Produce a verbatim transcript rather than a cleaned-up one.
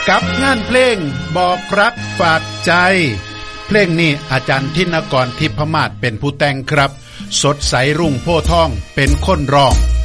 กับงานเพลงบอกรักฝากใจเพลงนี้อาจารย์ธินกรทิพมาศเป็นผู้แต่งครับสดใสรุ่งโพธิ์ทองเป็นคนร้อง